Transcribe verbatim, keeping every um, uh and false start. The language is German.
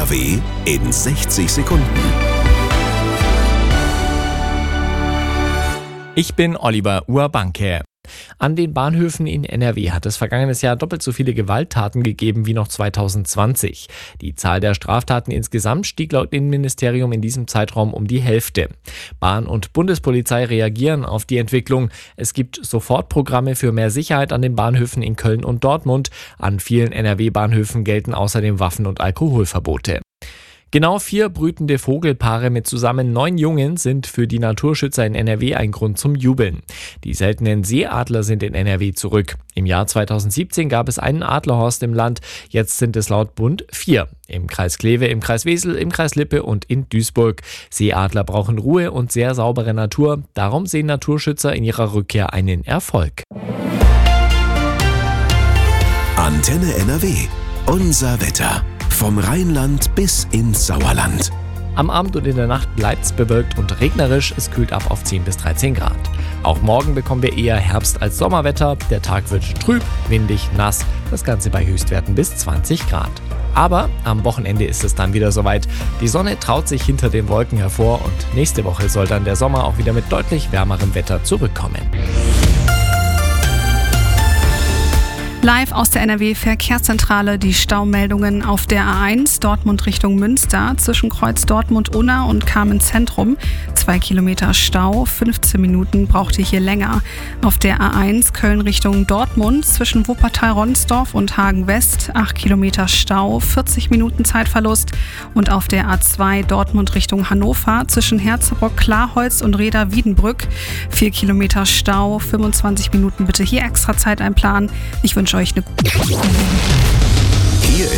W in sechzig Sekunden. Ich bin Oliver Urbanke. An den Bahnhöfen in N R W hat es vergangenes Jahr doppelt so viele Gewalttaten gegeben wie noch zwanzig zwanzig. Die Zahl der Straftaten insgesamt stieg laut Innenministerium in diesem Zeitraum um die Hälfte. Bahn- und Bundespolizei reagieren auf die Entwicklung. Es gibt Sofortprogramme für mehr Sicherheit an den Bahnhöfen in Köln und Dortmund. An vielen N R W-Bahnhöfen gelten außerdem Waffen- und Alkoholverbote. Genau vier brütende Vogelpaare mit zusammen neun Jungen sind für die Naturschützer in N R W ein Grund zum Jubeln. Die seltenen Seeadler sind in N R W zurück. Im Jahr zweitausendsiebzehn gab es einen Adlerhorst im Land, jetzt sind es laut Bund vier. Im Kreis Kleve, im Kreis Wesel, im Kreis Lippe und in Duisburg. Seeadler brauchen Ruhe und sehr saubere Natur. Darum sehen Naturschützer in ihrer Rückkehr einen Erfolg. Antenne N R W. Unser Wetter. Vom Rheinland bis ins Sauerland. Am Abend und in der Nacht bleibt es bewölkt und regnerisch. Es kühlt ab auf zehn bis dreizehn Grad. Auch morgen bekommen wir eher Herbst- als Sommerwetter. Der Tag wird trüb, windig, nass. Das Ganze bei Höchstwerten bis zwanzig Grad. Aber am Wochenende ist es dann wieder soweit. Die Sonne traut sich hinter den Wolken hervor und nächste Woche soll dann der Sommer auch wieder mit deutlich wärmerem Wetter zurückkommen. Live aus der N R W-Verkehrszentrale die Staumeldungen auf der A eins Dortmund Richtung Münster zwischen Kreuz Dortmund-Unna und Kamen-Zentrum. Zwei Kilometer Stau, fünfzehn Minuten braucht ihr hier länger. Auf der A eins Köln Richtung Dortmund zwischen Wuppertal-Ronsdorf und Hagen-West, acht Kilometer Stau, vierzig Minuten Zeitverlust. Und auf der A zwei Dortmund Richtung Hannover zwischen Herzebrock-Klarholz und Reda-Wiedenbrück, vier Kilometer Stau, fünfundzwanzig Minuten bitte hier extra Zeit einplanen. Ich wünsche euch eine Hier